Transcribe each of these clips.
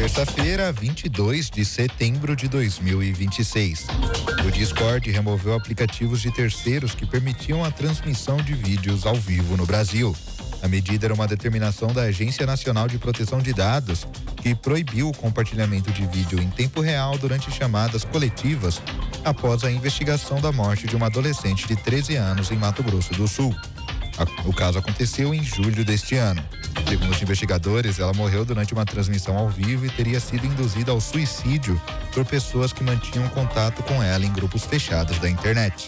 Terça-feira, 22 de setembro de 2026. O Discord removeu aplicativos de terceiros que permitiam a transmissão de vídeos ao vivo no Brasil. A medida era uma determinação da Agência Nacional de Proteção de Dados, que proibiu o compartilhamento de vídeo em tempo real durante chamadas coletivas após a investigação da morte de uma adolescente de 13 anos em Mato Grosso do Sul. O caso aconteceu em julho deste ano. Segundo os investigadores, ela morreu durante uma transmissão ao vivo e teria sido induzida ao suicídio por pessoas que mantinham contato com ela em grupos fechados da internet.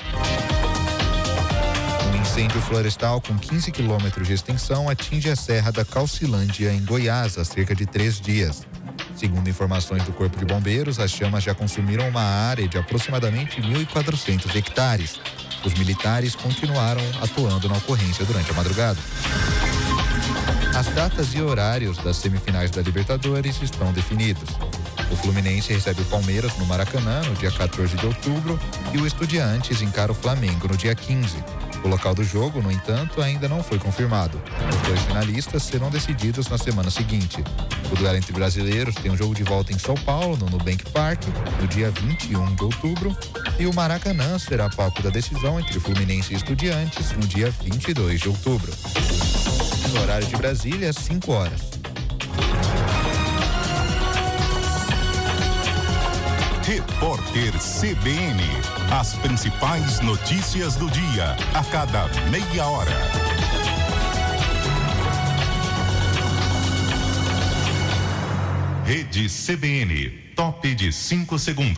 Um incêndio florestal com 15 quilômetros de extensão atinge a Serra da Caucilândia, em Goiás, há cerca de 3 dias. Segundo informações do Corpo de Bombeiros, as chamas já consumiram uma área de aproximadamente 1.400 hectares. Os militares continuaram atuando na ocorrência durante a madrugada. As datas e horários das semifinais da Libertadores estão definidos. O Fluminense recebe o Palmeiras no Maracanã no dia 14 de outubro e o Estudiantes encara o Flamengo no dia 15. O local do jogo, no entanto, ainda não foi confirmado. Os 2 finalistas serão decididos na semana seguinte. O duelo entre brasileiros tem um jogo de volta em São Paulo, no Nubank Park, no dia 21 de outubro. E o Maracanã será palco da decisão entre Fluminense e Estudiantes no dia 22 de outubro. No horário de Brasília, às 5 horas. Repórter CBN. As principais notícias do dia, a cada meia hora. Rede CBN, top de 5 segundos.